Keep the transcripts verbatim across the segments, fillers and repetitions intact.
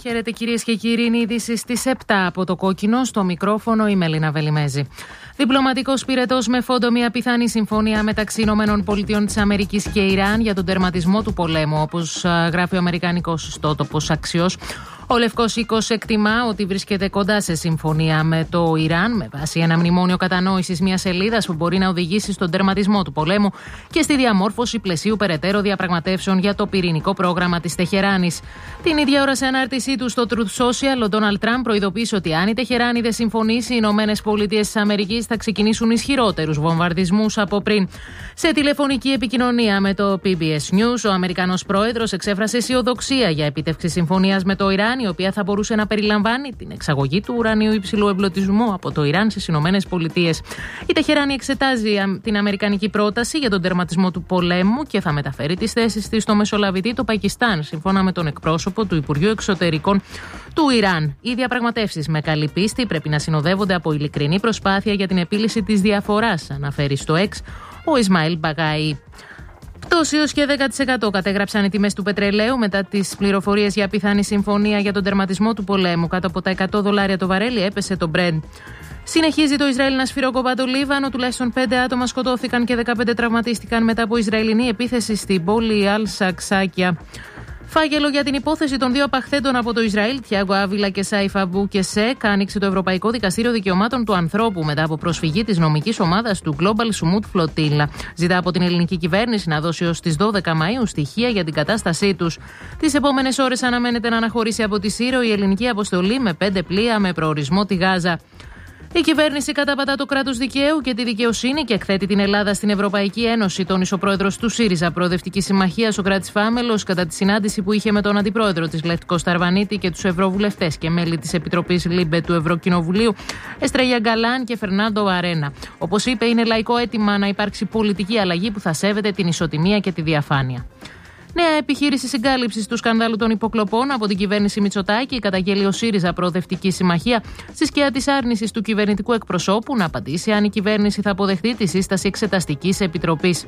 Χαίρετε κυρίες και κύριοι, είναι η είδηση στις επτά από το Κόκκινο, στο μικρόφωνο η Μελίνα Βελιμέζη. Διπλωματικός πυρετός με φόντο μια πιθανή συμφωνία μεταξύ Ηνωμένων Πολιτειών της Αμερικής και Ιράν για τον τερματισμό του πολέμου, όπως γράφει ο αμερικανικός ιστότοπος Axios. Ο Λευκός Οίκος εκτιμά ότι βρίσκεται κοντά σε συμφωνία με το Ιράν με βάση ένα μνημόνιο κατανόησης μιας σελίδας που μπορεί να οδηγήσει στον τερματισμό του πολέμου και στη διαμόρφωση πλαισίου περαιτέρω διαπραγματεύσεων για το πυρηνικό πρόγραμμα της Τεχεράνης. Την ίδια ώρα, σε ανάρτησή του στο Truth Social, ο Ντόναλντ Τραμπ προειδοποίησε ότι αν η Τεχεράνη δεν συμφωνήσει, οι Ηνωμένες Πολιτείες της Αμερικής θα ξεκινήσουν ισχυρότερους βομβαρδισμούς από πριν. Σε τηλεφωνική επικοινωνία με το πι μπι ες News, ο Αμερικανός πρόεδρος εξέφρασε αισιοδοξία για επίτευξη συμφωνίας με το Ιράν, η οποία θα μπορούσε να περιλαμβάνει την εξαγωγή του ουρανίου υψηλού εμπλουτισμού από το Ιράν στις Ηνωμένες Πολιτείες. Η Τεχεράνη εξετάζει την αμερικανική πρόταση για τον τερματισμό του πολέμου και θα μεταφέρει τις θέσεις της στο μεσολαβητή το Πακιστάν, σύμφωνα με τον εκπρόσωπο του Υπουργείου Εξωτερικών του Ιράν. Οι διαπραγματεύσεις με καλή πίστη πρέπει να συνοδεύονται από ειλικρινή προσπάθεια για την επίλυση της διαφοράς, αναφέρει στο X ο Ισμαήλ Μπαγάη. Πτώση έως και δέκα τοις εκατό κατέγραψαν οι τιμές του πετρελαίου μετά τις πληροφορίες για πιθανή συμφωνία για τον τερματισμό του πολέμου. Κάτω από τα εκατό δολάρια το βαρέλι έπεσε το Brent. Συνεχίζει το Ισραήλ να σφυροκοπά το Λίβανο. Τουλάχιστον πέντε άτομα σκοτώθηκαν και δεκαπέντε τραυματίστηκαν μετά από Ισραηλινή επίθεση στην πόλη Αλ-Σαξάκια. Φάκελο για την υπόθεση των δύο απαχθέντων από το Ισραήλ, Τιάγκο Άβιλα και Σάιφ Αμπού και Σεκ, άνοιξε το Ευρωπαϊκό Δικαστήριο Δικαιωμάτων του Ανθρώπου μετά από προσφυγή της νομικής ομάδας του Global Sumut Flotilla. Ζητά από την ελληνική κυβέρνηση να δώσει ως τις δώδεκα Μαΐου στοιχεία για την κατάστασή τους. Τις επόμενες ώρες αναμένεται να αναχωρήσει από τη Σύρο η ελληνική αποστολή με πέντε πλοία με προορισμό τη Γάζα. Η κυβέρνηση καταπατά το κράτος δικαίου και τη δικαιοσύνη και εκθέτει την Ελλάδα στην Ευρωπαϊκή Ένωση, τόνισε ο πρόεδρος του ΣΥΡΙΖΑ Προοδευτική Συμμαχία, Σοκράτης Φάμελος, κατά τη συνάντηση που είχε με τον αντιπρόεδρο της Λευκό Σταρβανίτη και τους ευρωβουλευτές και μέλη της Επιτροπής ΛΥΜΠΕ του Ευρωκοινοβουλίου, Εστρέλια Γκαλάν και Φερνάντο Βαρένα. Όπως είπε, είναι λαϊκό αίτημα να υπάρξει πολιτική αλλαγή που θα σέβεται την ισοτιμία και τη διαφάνεια. Νέα επιχείρηση συγκάλυψης του σκανδάλου των υποκλοπών από την κυβέρνηση Μητσοτάκη καταγγέλει ο ΣΥΡΙΖΑ Προοδευτική Συμμαχία στη σκιά της άρνησης του κυβερνητικού εκπροσώπου να απαντήσει αν η κυβέρνηση θα αποδεχτεί τη σύσταση εξεταστικής επιτροπής.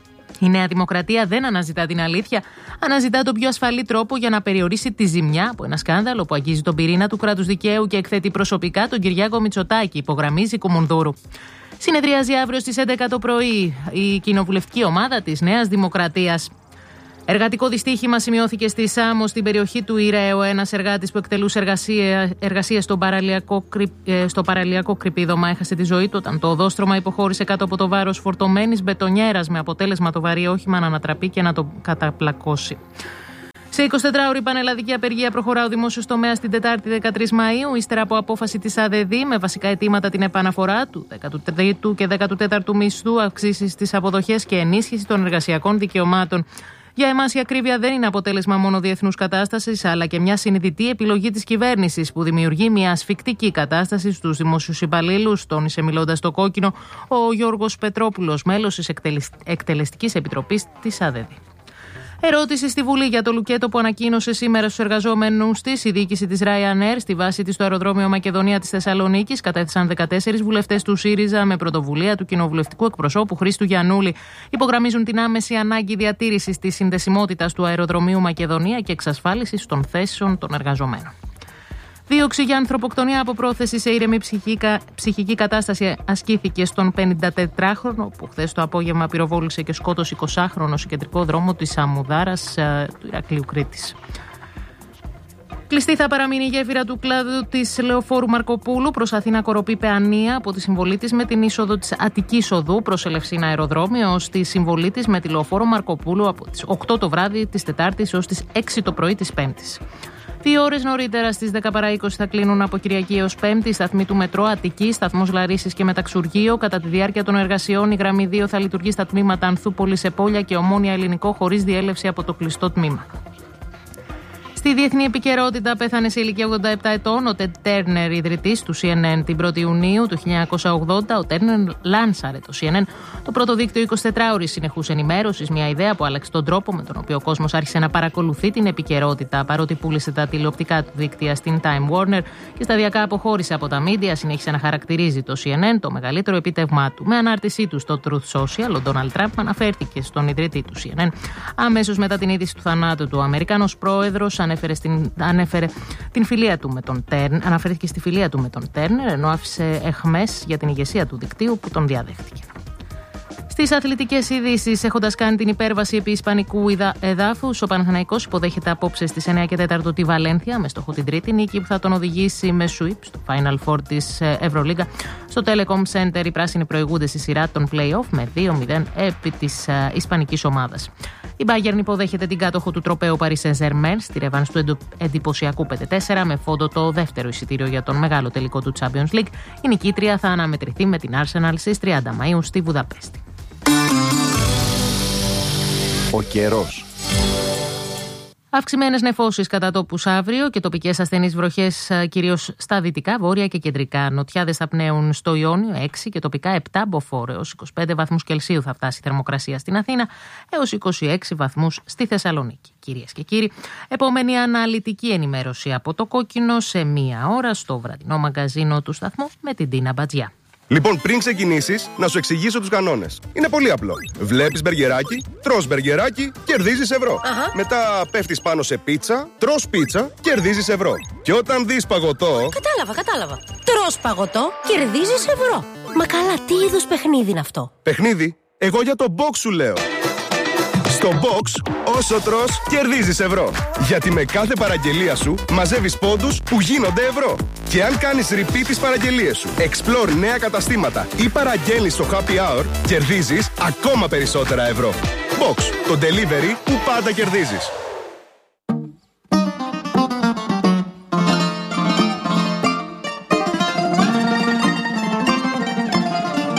Η Νέα Δημοκρατία δεν αναζητά την αλήθεια, αναζητά τον πιο ασφαλή τρόπο για να περιορίσει τη ζημιά από ένα σκάνδαλο που αγγίζει τον πυρήνα του κράτους δικαίου και εκθέτει προσωπικά τον Κυριάκο Μητσοτάκη, υπογραμμίζει Κουμουνδούρου. Συνεδριάζει αύριο στις έντεκα το πρωί η κοινοβουλευτική ομάδα της Νέας Δημοκρατίας. Εργατικό δυστύχημα σημειώθηκε στη Σάμο, στην περιοχή του Ηρέου. Ένας εργάτης που εκτελούσε εργασίες στο παραλιακό, στο παραλιακό κρυπίδωμα έχασε τη ζωή του όταν το οδόστρωμα υποχώρησε κάτω από το βάρος φορτωμένης μπετονιέρας, με αποτέλεσμα το βαρύ όχημα να ανατραπεί και να το καταπλακώσει. Σε εικοσιτετράωρη πανελλαδική απεργία προχωρά ο δημόσιος τομέας την Τετάρτη δεκατρείς Μαΐου, ύστερα από απόφαση της ΑΔΔ με βασικά αιτήματα την επαναφορά του δέκατου τρίτου και δέκατου τέταρτου μισθού, αυξήσεις στις αποδοχές και ενίσχυση των εργασιακών δικαιωμάτων. Για εμάς η ακρίβεια δεν είναι αποτέλεσμα μόνο διεθνούς κατάστασης, αλλά και μια συνειδητή επιλογή της κυβέρνησης που δημιουργεί μια ασφικτική κατάσταση στους δημόσιους υπαλλήλους, τόνισε μιλώντας στο Κόκκινο ο Γιώργος Πετρόπουλος, μέλος της Εκτελεστικής Επιτροπής της ΑΔΔ. Ερώτηση στη Βουλή για το λουκέτο που ανακοίνωσε σήμερα στους εργαζόμενους της η διοίκηση της Ryanair στη βάση της στο αεροδρόμιο Μακεδονία της Θεσσαλονίκης. Κατέθεσαν δεκατέσσερις βουλευτές του ΣΥΡΙΖΑ με πρωτοβουλία του κοινοβουλευτικού εκπροσώπου Χρήστου Γιαννούλη. Υπογραμμίζουν την άμεση ανάγκη διατήρησης της συνδεσιμότητας του αεροδρομίου Μακεδονία και εξασφάλισης των θέσεων των εργαζομένων. Δίωξη για ανθρωποκτονία από πρόθεση σε ήρεμη ψυχική κατάσταση ασκήθηκε στον πενηντατετράχρονο που χθες το απόγευμα πυροβόλησε και σκότωσε εικοσάχρονο στο κεντρικό δρόμο της Αμμουδάρας του Ηρακλείου Κρήτης. Κλειστή θα παραμείνει η γέφυρα του κλάδου της λεωφόρου Μαρκοπούλου προς Αθήνα Κοροπή Παιανία από τη συμβολή της με την είσοδο της Αττικής Οδού προς Ελευσίνα Αεροδρόμιο ως τη συμβολή της με τη λεωφόρο Μαρκοπούλου από τις οκτώ το βράδυ της Τετάρτης ως τις έξι το πρωί της Πέμπτης. Δύο ώρες νωρίτερα στις δέκα παρά είκοσι θα κλείνουν από Κυριακή έως Πέμπτη σταθμοί του Μετρό Αττική, σταθμός Λαρίσης και Μεταξουργείο. Κατά τη διάρκεια των εργασιών, η γραμμή δύο θα λειτουργεί στα τμήματα Ανθούπολης, Επόλια και Ομόνια Ελληνικό χωρίς διέλευση από το κλειστό τμήμα. Στη διεθνή επικαιρότητα πέθανε σε ηλικία ογδόντα επτά ετών ο Τεντ Τέρνερ, ιδρυτής του Σι Εν Εν την πρώτη Ιουνίου του χίλια εννιακόσια ογδόντα. Ο Τέρνερ λάνσαρε το Σι Εν Εν, το πρώτο δίκτυο εικοσιτετράωρης συνεχούς ενημέρωσης, μια ιδέα που άλλαξε τον τρόπο με τον οποίο ο κόσμος άρχισε να παρακολουθεί την επικαιρότητα. Παρότι πούλησε τα τηλεοπτικά του δίκτυα στην Time Warner και σταδιακά αποχώρησε από τα μίντια, συνέχισε να χαρακτηρίζει το Σι Εν Εν το μεγαλύτερο επίτευγμά του. Με ανάρτησή του στο Truth Social, ο Ντόναλντ Τραμπ αναφέρθηκε στον ιδρυτή του Σι Εν Εν. Αμέσως μετά την είδηση του θανάτου του, ο Αμερικανός πρόεδρος ανέφερε, στην, ανέφερε την φιλία του με τον Τέρν, αναφέρθηκε στη φιλία του με τον Τέρνερ, ενώ άφησε εχμές για την ηγεσία του δικτύου που τον διαδέχτηκε. Στις αθλητικές ειδήσεις, έχοντας κάνει την υπέρβαση επί ισπανικού εδάφους, ο Παναθηναϊκός υποδέχεται απόψε στις εννιά και τέσσερα τη Βαλένθια με στόχο την τρίτη νίκη που θα τον οδηγήσει με sweep στο Final Four της Ευρωλίγκα. Στο Telecom Center οι πράσινοι προηγούνται στη σειρά των play-off με δύο μηδέν επί της ισπανικής ομάδας. Η Bayern υποδέχεται την κάτοχο του τροπαίου Paris Saint-Germain στη ρεβάνς του εντυπωσιακού πέντε τέσσερα με φόντο το δεύτερο εισιτήριο για τον μεγάλο τελικό του Champions League. Η νικήτρια θα αναμετρηθεί με την Arsenal στις τριάντα Μαΐου στη Βουδαπέστη. Ο καιρός. Αυξημένες νεφώσεις κατά τόπους αύριο και τοπικές ασθενείς βροχές κυρίως στα δυτικά, βόρεια και κεντρικά. Νοτιάδες θα πνέουν στο Ιόνιο έξι και τοπικά επτά μποφόρ. Έως είκοσι πέντε βαθμούς Κελσίου θα φτάσει η θερμοκρασία στην Αθήνα, έως είκοσι έξι βαθμούς στη Θεσσαλονίκη. Κυρίες και κύριοι, επόμενη αναλυτική ενημέρωση από το Κόκκινο σε μία ώρα στο βραδινό μαγκαζίνο του σταθμού με την Τίνα Μπατζιά. Λοιπόν, πριν ξεκινήσεις, να σου εξηγήσω τους κανόνες. Είναι πολύ απλό. Βλέπεις μπεργκεράκι, τρως μπεργκεράκι, κερδίζεις ευρώ. Αχα. Μετά πέφτεις πάνω σε πίτσα, τρως πίτσα, κερδίζεις ευρώ. Και όταν δεις παγωτό. Κατάλαβα, κατάλαβα. Τρως παγωτό, κερδίζεις ευρώ. Μα καλά, τι είδους παιχνίδι είναι αυτό? Παιχνίδι, εγώ για το box σου λέω. Στο box, όσο τρως, κερδίζεις ευρώ. Γιατί με κάθε παραγγελία σου μαζεύεις πόντους που γίνονται ευρώ. Και αν κάνεις repeat τις παραγγελίες σου, explore νέα καταστήματα ή παραγγέλνεις στο happy hour, κερδίζεις ακόμα περισσότερα ευρώ. Box, το delivery που πάντα κερδίζεις.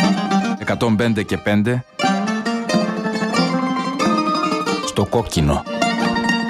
εκατόν πέντε και πέντε στο Κόκκινο.